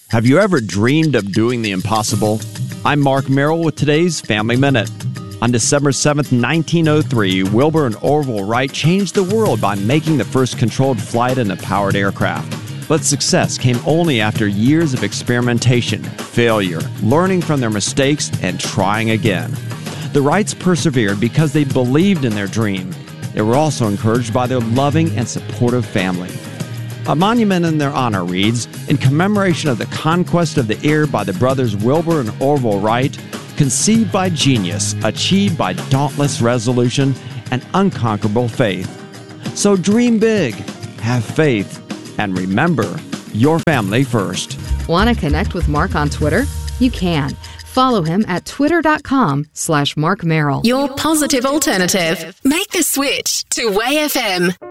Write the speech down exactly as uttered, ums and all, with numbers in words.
Have you ever dreamed of doing the impossible? I'm Mark Merrill with today's Family Minute. On December seventh, nineteen oh three, Wilbur and Orville Wright changed the world by making the first controlled flight in a powered aircraft. But success came only after years of experimentation, failure, learning from their mistakes, and trying again. The Wrights persevered because they believed in their dream. They were also encouraged by their loving and supportive family. A monument in their honor reads, in commemoration of the conquest of the air by the brothers Wilbur and Orville Wright, conceived by genius, achieved by dauntless resolution and unconquerable faith. So dream big, have faith, and remember, your family first. Want to connect with Mark on Twitter? You can. Follow him at twitter.com slash Mark Merrill. Your positive alternative. Make the switch to W A Y F M.